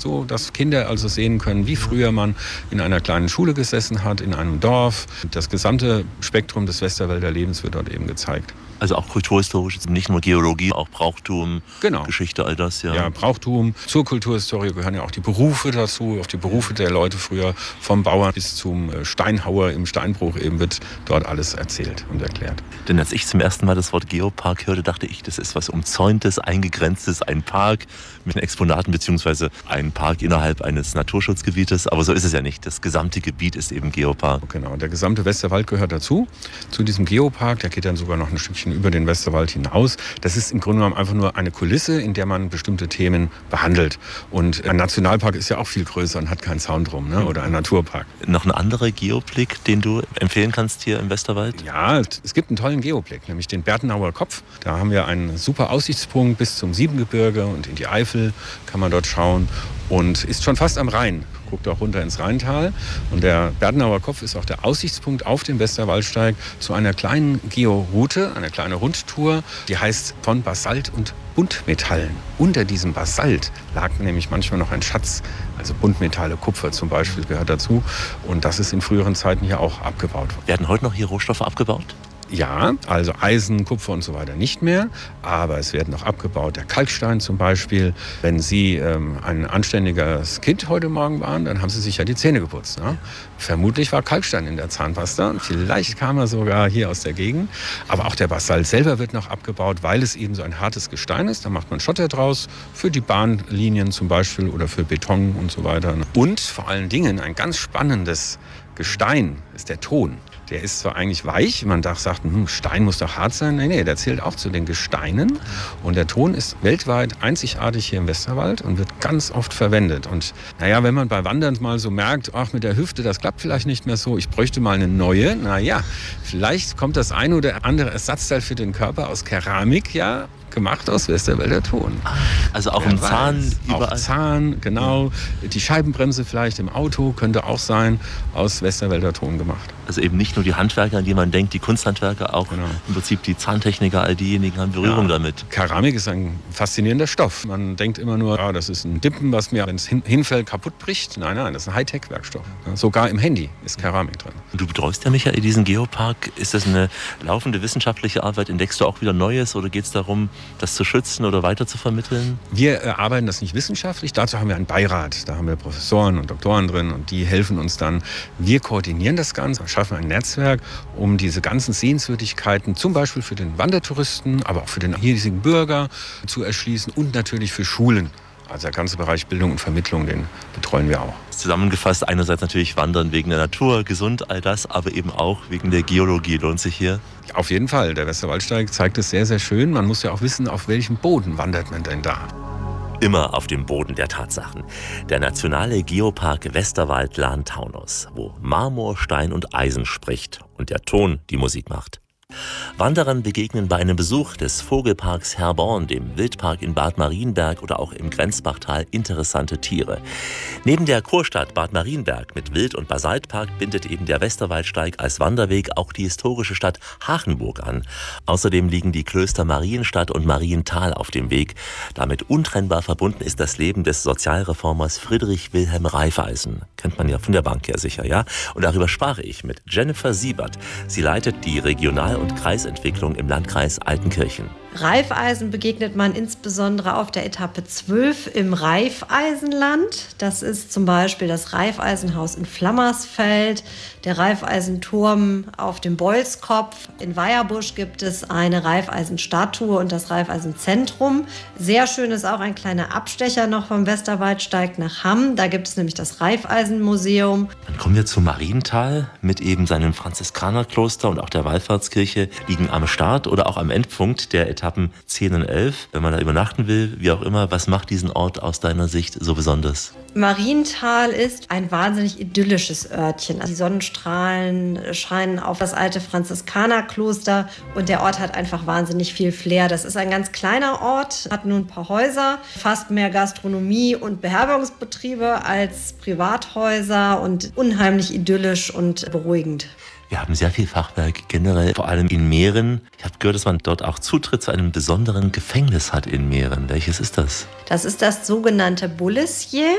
so dass Kinder also sehen können, wie früher man in einer kleinen Schule gesessen hat, in einem Dorf. Das gesamte Spektrum des Westerwälder Lebens wird dort eben gezeigt. Also auch kulturhistorisch, nicht nur Geologie, auch Brauchtum, genau. Geschichte, all das, ja. Ja, Brauchtum. Zur Kulturhistorie gehören ja auch die Berufe dazu, auch die Berufe der Leute früher, vom Bauern bis zum Steinhauer im Steinbruch eben wird dort alles erzählt und erklärt. Denn als ich zum ersten Mal das Wort Geopark hörte, dachte ich, das ist was Umzäuntes, Eingegrenztes, ein Park mit Exponaten beziehungsweise ein Park innerhalb eines Naturschutzgebietes. Aber so ist es ja nicht. Das gesamte Gebiet ist eben Geopark. Genau, der gesamte Westerwald gehört dazu, zu diesem Geopark. Der geht dann sogar noch ein Stückchen über den Westerwald hinaus. Das ist im Grunde genommen einfach nur eine Kulisse, in der man bestimmte Themen behandelt. Und ein Nationalpark ist ja auch viel größer und hat keinen Zaun drum, ne? Oder ein Naturpark. Noch ein anderer Geoblick, den du empfehlen kannst hier im Westerwald? Ja, es gibt einen tollen Geoblick, nämlich den Berthenauer Kopf. Da haben wir einen super Aussichtspunkt bis zum Siebengebirge und in die Eifel kann man dort schauen und ist schon fast am Rhein. Guckt auch runter ins Rheintal. Und der Berthenauer Kopf ist auch der Aussichtspunkt auf den Westerwaldsteig zu einer kleinen Georoute, einer kleinen Rundtour, die heißt von Basalt und Buntmetallen. Unter diesem Basalt lag nämlich manchmal noch ein Schatz, also Buntmetalle, Kupfer zum Beispiel gehört dazu. Und das ist in früheren Zeiten hier auch abgebaut worden. Werden heute noch hier Rohstoffe abgebaut? Ja, also Eisen, Kupfer und so weiter nicht mehr, aber es wird noch abgebaut. Der Kalkstein zum Beispiel. Wenn Sie ein anständiges Kind heute Morgen waren, dann haben Sie sich ja die Zähne geputzt. Ne? Vermutlich war Kalkstein in der Zahnpasta. Vielleicht kam er sogar hier aus der Gegend. Aber auch der Basalt selber wird noch abgebaut, weil es eben so ein hartes Gestein ist. Da macht man Schotter draus für die Bahnlinien zum Beispiel oder für Beton und so weiter. Und vor allen Dingen ein ganz spannendes Gestein ist der Ton. Der ist zwar eigentlich weich, man sagt, Stein muss doch hart sein. Nee, der zählt auch zu den Gesteinen. Und der Ton ist weltweit einzigartig hier im Westerwald und wird ganz oft verwendet. Und naja, wenn man bei Wandern mal so merkt, ach, mit der Hüfte, das klappt vielleicht nicht mehr so, ich bräuchte mal eine neue. Naja, vielleicht kommt das ein oder andere Ersatzteil für den Körper aus Keramik, ja, gemacht aus Westerwälder Ton. Also auch im Zahn überall? Auch Zahn, genau. Die Scheibenbremse vielleicht im Auto könnte auch sein, aus Westerwälder Ton gemacht. Also eben nicht nur die Handwerker, an die man denkt, die Kunsthandwerker, auch genau. Im Prinzip die Zahntechniker, all diejenigen haben Berührung damit. Keramik ist ein faszinierender Stoff. Man denkt immer nur, das ist ein Dippen, was mir, wenn es hinfällt, kaputt bricht. Nein, das ist ein Hightech-Werkstoff. Sogar im Handy ist Keramik drin. Und du betreust ja, Michael, diesen Geopark. Ist das eine laufende wissenschaftliche Arbeit? Entdeckst du auch wieder Neues oder geht es darum, das zu schützen oder weiter zu vermitteln? Wir erarbeiten das nicht wissenschaftlich. Dazu haben wir einen Beirat. Da haben wir Professoren und Doktoren drin und die helfen uns dann. Wir koordinieren das Ganze, schaffen ein Netzwerk, um diese ganzen Sehenswürdigkeiten zum Beispiel für den Wandertouristen, aber auch für den hiesigen Bürger zu erschließen und natürlich für Schulen. Also der ganze Bereich Bildung und Vermittlung, den betreuen wir auch. Zusammengefasst, einerseits natürlich Wandern wegen der Natur, gesund, all das, aber eben auch wegen der Geologie. Lohnt sich hier? Auf jeden Fall. Der Westerwaldsteig zeigt es sehr, sehr schön. Man muss ja auch wissen, auf welchem Boden wandert man denn da. Immer auf dem Boden der Tatsachen. Der nationale Geopark Westerwald-Lahn-Taunus, wo Marmor, Stein und Eisen spricht und der Ton die Musik macht. Wanderern begegnen bei einem Besuch des Vogelparks Herborn, dem Wildpark in Bad Marienberg oder auch im Grenzbachtal interessante Tiere. Neben der Kurstadt Bad Marienberg mit Wild- und Basaltpark bindet eben der Westerwaldsteig als Wanderweg auch die historische Stadt Hachenburg an. Außerdem liegen die Klöster Marienstadt und Marienthal auf dem Weg. Damit untrennbar verbunden ist das Leben des Sozialreformers Friedrich Wilhelm Raiffeisen. Kennt man ja von der Bank her sicher, ja? Und darüber sprach ich mit Jennifer Siebert. Sie leitet die Regional- und Kreisentwicklung im Landkreis Altenkirchen. Raiffeisen begegnet man insbesondere auf der Etappe 12 im Raiffeisenland. Das ist zum Beispiel das Raiffeisenhaus in Flammersfeld, der Raiffeisenturm auf dem Bolzkopf. In Weierbusch gibt es eine Raiffeisenstatue und das Raiffeisenzentrum. Sehr schön ist auch ein kleiner Abstecher noch vom Westerwaldsteig nach Hamm. Da gibt es nämlich das Raiffeisenmuseum. Dann kommen wir zu Marienthal mit eben seinem Franziskanerkloster und auch der Wallfahrtskirche liegen am Start oder auch am Endpunkt der Etappen 10 und 11. Wenn man da übernachten will, wie auch immer, was macht diesen Ort aus deiner Sicht so besonders? Marienthal ist ein wahnsinnig idyllisches Örtchen. Die Sonnenstrahlen scheinen auf das alte Franziskanerkloster und der Ort hat einfach wahnsinnig viel Flair. Das ist ein ganz kleiner Ort, hat nur ein paar Häuser, fast mehr Gastronomie und Beherbergungsbetriebe als Privathäuser und unheimlich idyllisch und beruhigend. Wir haben sehr viel Fachwerk generell, vor allem in Mähren. Ich habe gehört, dass man dort auch Zutritt zu einem besonderen Gefängnis hat in Mähren. Welches ist das? Das ist das sogenannte Boulessier.